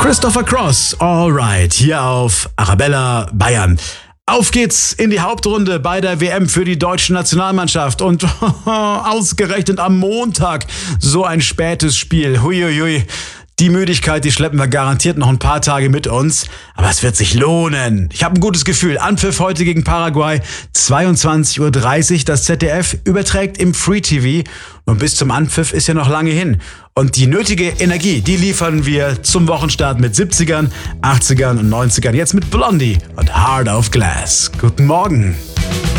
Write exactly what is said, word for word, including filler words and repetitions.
Christopher Cross, alright, hier auf Arabella Bayern. Auf geht's in die Hauptrunde bei der W M für die deutsche Nationalmannschaft und ausgerechnet am Montag so ein spätes Spiel. Huiuiui. Die Müdigkeit, die schleppen wir garantiert noch ein paar Tage mit uns, aber es wird sich lohnen. Ich habe ein gutes Gefühl. Anpfiff heute gegen Paraguay, zweiundzwanzig Uhr dreißig. Das Z D F überträgt im Free T V und bis zum Anpfiff ist ja noch lange hin. Und die nötige Energie, die liefern wir zum Wochenstart mit siebzigern, achtzigern und neunzigern. Jetzt mit Blondie und Heart of Glass. Guten Morgen.